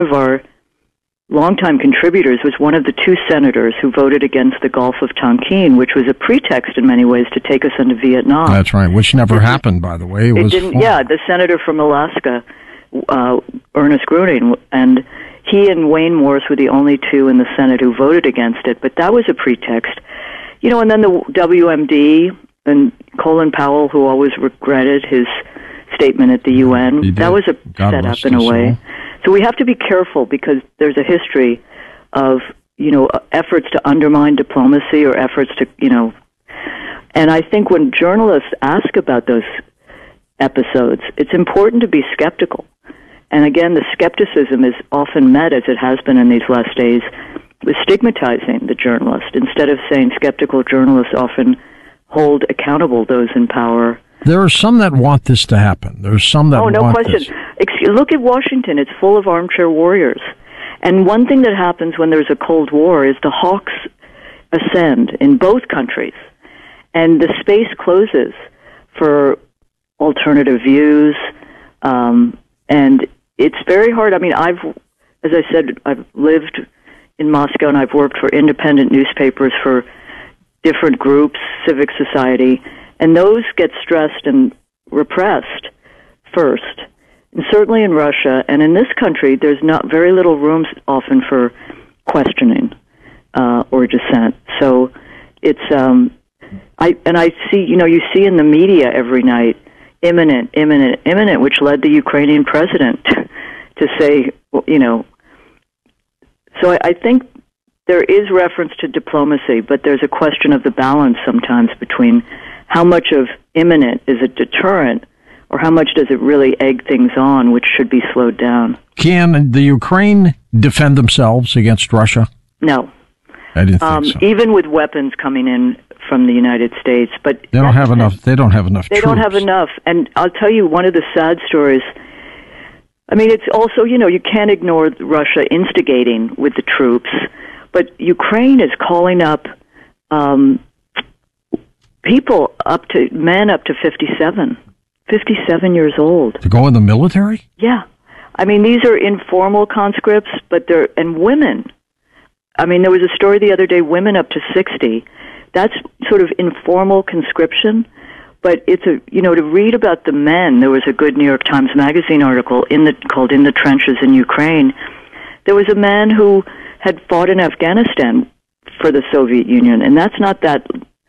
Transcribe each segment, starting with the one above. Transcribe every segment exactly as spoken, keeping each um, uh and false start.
of our longtime contributors was one of the two senators who voted against the Gulf of Tonkin, which was a pretext in many ways to take us into Vietnam. That's right, which never it, happened, by the way. It, it was didn't. fun. Yeah, the senator from Alaska, uh, Ernest Gruning, and he and Wayne Morris were the only two in the Senate who voted against it. But that was a pretext, you know. And then the W M D and Colin Powell, who always regretted his statement at the U N, that was a God setup rest in a his way. soul. So we have to be careful because there's a history of, you know, efforts to undermine diplomacy or efforts to, you know, and I think when journalists ask about those episodes, it's important to be skeptical. And again, the skepticism is often met, as it has been in these last days, with stigmatizing the journalist. Instead of saying skeptical journalists often hold accountable those in power. There are some that want this to happen. There's some that oh, no want question. this. Excuse, look at Washington. It's full of armchair warriors. And one thing that happens when there's a Cold War is the hawks ascend in both countries, and the space closes for alternative views, um, and it's very hard. I mean, I've, as I said, I've lived in Moscow, and I've worked for independent newspapers for different groups, civic society, and those get stressed and repressed first. And certainly in Russia and in this country, there's not very little room often for questioning uh, or dissent. So it's um, I and I see, you know, you see in the media every night, imminent, imminent, imminent, which led the Ukrainian president to say, you know. So I, I think there is reference to diplomacy, but there's a question of the balance sometimes between how much of imminent is a deterrent, or how much does it really egg things on, which should be slowed down? Can the Ukraine defend themselves against Russia? No. I didn't think um, so. Even with weapons coming in from the United States, but they don't have enough. They don't have enough. They troops. don't have enough. And I'll tell you one of the sad stories. I mean, it's also, you know, you can't ignore Russia instigating with the troops, but Ukraine is calling up um, people up to men up to fifty-seven. fifty-seven years old. To go in the military? Yeah. I mean, these are informal conscripts, but they're, and women. I mean, there was a story the other day, women up to sixty. That's sort of informal conscription, but it's a, you know, to read about the men, there was a good New York Times Magazine article in the, called In the Trenches in Ukraine. There was a man who had fought in Afghanistan for the Soviet Union, and that's not that,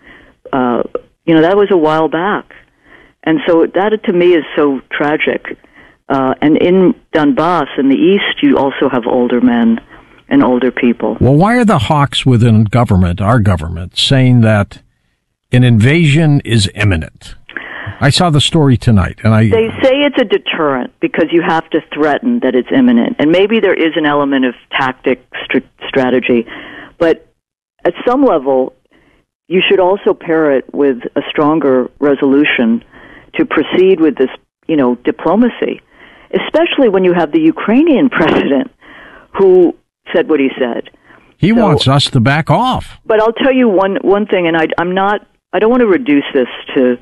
uh, you know, that was a while back. And so that, to me, is so tragic. Uh, and in Donbass, in the east, you also have older men and older people. Well, why are the hawks within government, our government, saying that an invasion is imminent? I saw the story tonight, and I... They say it's a deterrent because you have to threaten that it's imminent. And maybe there is an element of tactic st- strategy. But at some level, you should also pair it with a stronger resolution to proceed with this, you know, diplomacy, especially when you have the Ukrainian president who said what he said. He so, wants us to back off. But I'll tell you one one thing, and I, I'm not, I don't want to reduce this to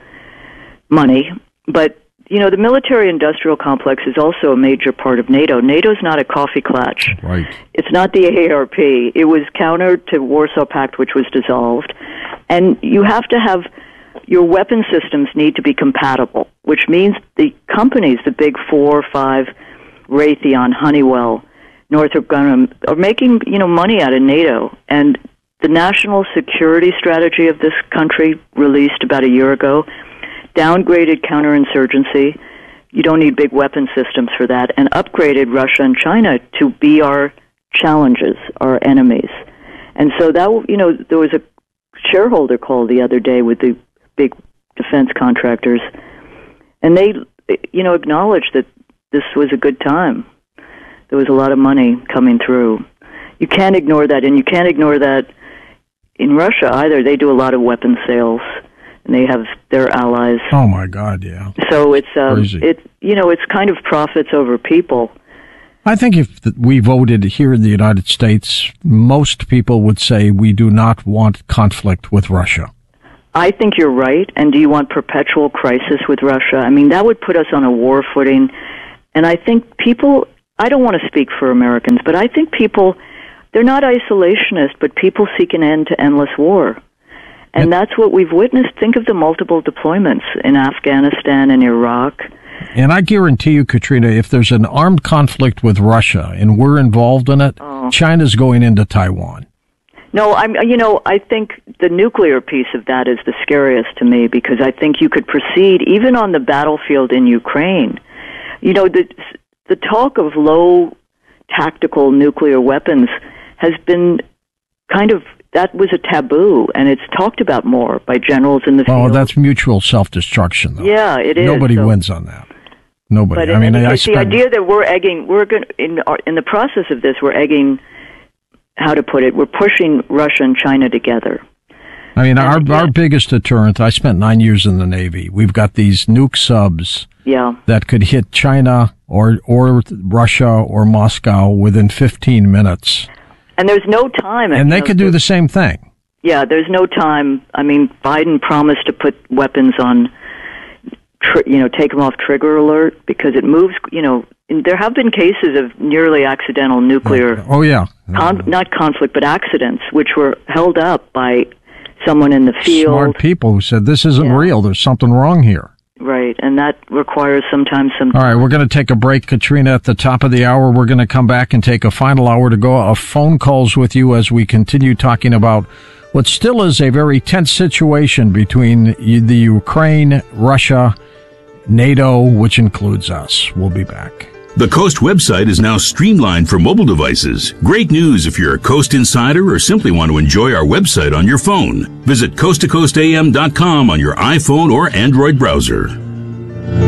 money, but, you know, the military-industrial complex is also a major part of NATO. NATO's not a coffee clutch. Right. It's not the A A R P. It was counter to Warsaw Pact, which was dissolved. And you have to have, your weapon systems need to be compatible, which means the companies, the big four, five, Raytheon, Honeywell, Northrop Grumman, are making, you know, money out of NATO. And the national security strategy of this country, released about a year ago, downgraded counterinsurgency. You don't need big weapon systems for that, and upgraded Russia and China to be our challenges, our enemies. And so that, you know, there was a shareholder call the other day with the big defense contractors, and they, you know, acknowledged that this was a good time. There was a lot of money coming through. You can't ignore that, and you can't ignore that in Russia either. They do a lot of weapon sales, and they have their allies. Oh my God, yeah. So it's um, Crazy. it's you know, it's kind of profits over people. I think if we voted here in the United States, most people would say we do not want conflict with Russia. I think you're right. And do you want perpetual crisis with Russia? I mean, that would put us on a war footing. And I think people, I don't want to speak for Americans, but I think people, they're not isolationist, but people seek an end to endless war. And that's what we've witnessed. Think of the multiple deployments in Afghanistan and Iraq. And I guarantee you, Katrina, if there's an armed conflict with Russia and we're involved in it, oh. China's going into Taiwan. No, I'm, you know, I think the nuclear piece of that is the scariest to me, because I think you could proceed even on the battlefield in Ukraine. You know, the the talk of low tactical nuclear weapons has been kind of, that was a taboo, and it's talked about more by generals in the field. Oh, that's mutual self-destruction, though. Yeah, it is. Nobody so. wins on that. Nobody. But I mean, I case, spent... the idea that we're egging, we're going in our, in the process of this, we're egging, how to put it, we're pushing Russia and China together. I mean, and, our yeah. our biggest deterrent, I spent nine years in the Navy. We've got these nuke subs yeah. that could hit China or or Russia or Moscow within fifteen minutes. And there's no time. And they you know, could do the same thing. Yeah, there's no time. I mean, Biden promised to put weapons on, tr- you know, take them off trigger alert, because it moves, you know, there have been cases of nearly accidental nuclear, oh yeah, con- not conflict, but accidents, which were held up by someone in the field. Smart people who said, this isn't yeah. real, there's something wrong here. Right, and that requires sometimes some... All right, we're going to take a break, Katrina, at the top of the hour. We're going to come back and take a final hour to go of phone calls with you as we continue talking about what still is a very tense situation between the Ukraine, Russia, NATO, which includes us. We'll be back. The Coast website is now streamlined for mobile devices. Great news if you're a Coast insider or simply want to enjoy our website on your phone. Visit coast to coast a m dot com on your iPhone or Android browser.